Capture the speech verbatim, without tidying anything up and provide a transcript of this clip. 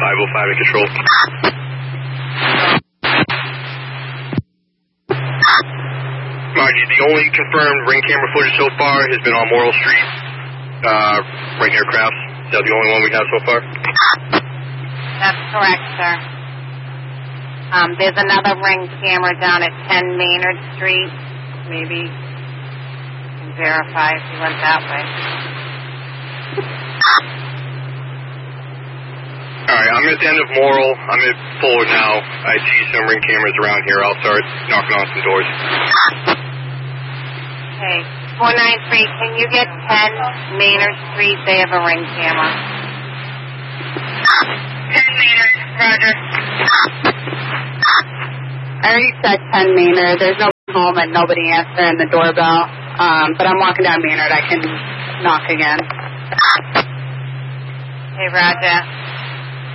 five oh five in control. Margie, the only confirmed ring camera footage so far has been on Morrill Street, uh, right near Crafts. Is that the only one we have so far? That's correct, sir. Um, there's another ring camera down at ten Maynard Street. Maybe you can verify if you went that way. All right, I'm at the end of Morrill. I'm at Fuller now. I see some ring cameras around here. I'll start knocking on some doors. Okay, four nine three, can you get ten Maynard Street? They have a ring camera. ten Maynard, roger. I already said ten Maynard. There's no home and nobody answering the doorbell. Um, but I'm walking down Maynard. I can knock again. Hey, Roger.